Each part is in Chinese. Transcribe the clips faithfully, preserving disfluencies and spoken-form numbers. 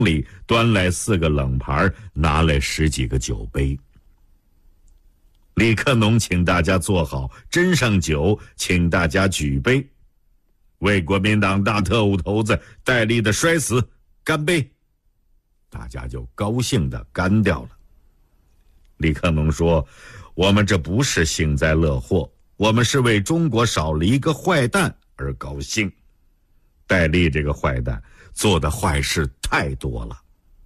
里端来四个冷盘，拿来十几个酒杯。李克农请大家坐好，斟上酒，请大家举杯，为国民党大特务头子戴笠的摔死干杯。大家就高兴地干掉了。李克农说，我们这不是幸灾乐祸，我们是为中国少了一个坏蛋而高兴。戴笠这个坏蛋做的坏事太多了。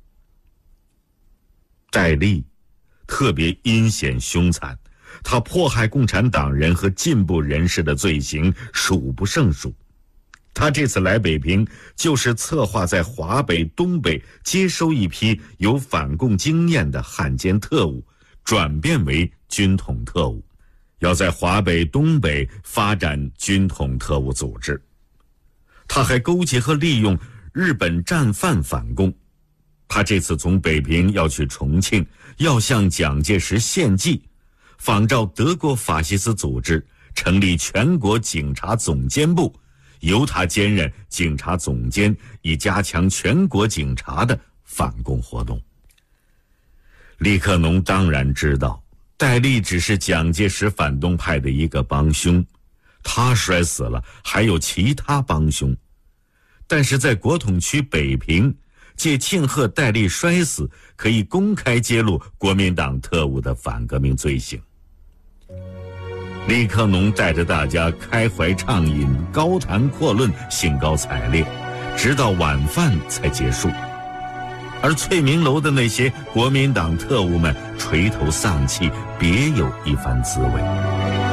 戴笠特别阴险凶残，他迫害共产党人和进步人士的罪行数不胜数。他这次来北平，就是策划在华北、东北接收一批有反共经验的汉奸特务，转变为军统特务，要在华北、东北发展军统特务组织。他还勾结和利用日本战犯反共。他这次从北平要去重庆，要向蒋介石献计，仿照德国法西斯组织，成立全国警察总监部，由他兼任警察总监，以加强全国警察的反共活动。李克农当然知道，戴笠只是蒋介石反动派的一个帮凶，他摔死了，还有其他帮凶。但是在国统区北平，借庆贺戴笠摔死，可以公开揭露国民党特务的反革命罪行。李克农带着大家开怀畅饮，高谈阔论，兴高采烈，直到晚饭才结束。而翠明楼的那些国民党特务们垂头丧气，别有一番滋味。